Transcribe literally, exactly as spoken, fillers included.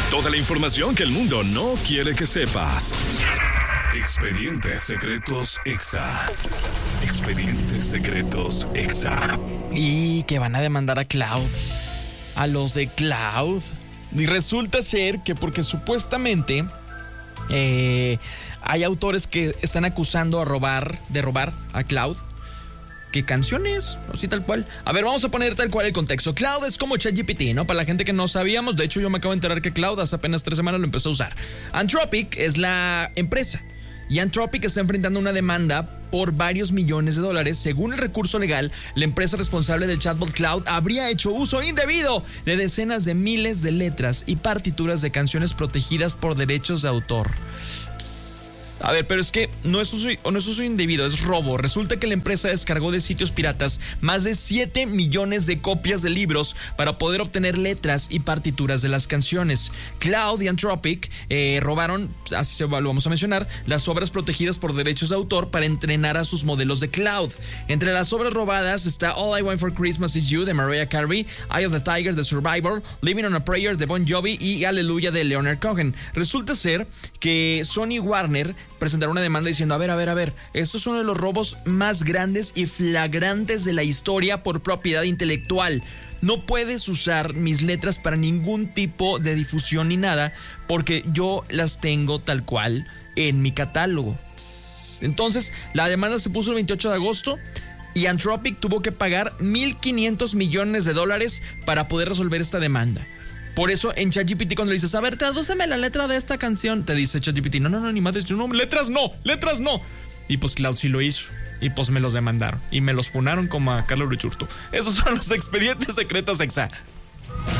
Toda la información que el mundo no quiere que sepas. Expedientes Secretos Exa. Expedientes Secretos Exa. Y que van a demandar a Cloud. A los de Cloud. Y resulta ser que porque supuestamente eh, hay autores que están acusando a robar, de robar a Cloud. ¿Qué canciones? Así tal cual. A ver, vamos a poner tal cual el contexto. Cloud es como ChatGPT, ¿no? Para la gente que no sabíamos. De hecho, yo me acabo de enterar que Cloud hace apenas tres semanas lo empezó a usar. Anthropic es la empresa. Y Anthropic está enfrentando una demanda por varios millones de dólares. Según el recurso legal, la empresa responsable del chatbot Cloud habría hecho uso indebido de decenas de miles de letras y partituras de canciones protegidas por derechos de autor. A ver, pero es que no es uso, no es uso indebido, es robo. Resulta que la empresa descargó de sitios piratas más de siete millones de copias de libros para poder obtener letras y partituras de las canciones. Cloud y Anthropic eh, robaron, así se lo vamos a mencionar, las obras protegidas por derechos de autor para entrenar a sus modelos de Cloud. Entre las obras robadas está All I Want for Christmas Is You de Mariah Carey, Eye of the Tiger de Survivor, Living on a Prayer de Bon Jovi y Hallelujah de Leonard Cohen. Resulta ser que Sony Warner presentaron una demanda diciendo, a ver, a ver, a ver, esto es uno de los robos más grandes y flagrantes de la historia por propiedad intelectual. No puedes usar mis letras para ningún tipo de difusión ni nada, porque yo las tengo tal cual en mi catálogo. Entonces, la demanda se puso el veintiocho de agosto y Anthropic tuvo que pagar mil quinientos millones de dólares para poder resolver esta demanda. Por eso en ChatGPT cuando le dices, a ver, tradúceme la letra de esta canción, te dice ChatGPT, no, no, no, ni madre, no, letras no, letras no. Y pues Cloud sí lo hizo. Y pues me los demandaron. Y me los funaron como a Carlos Richurto. Esos son los expedientes secretos Exa.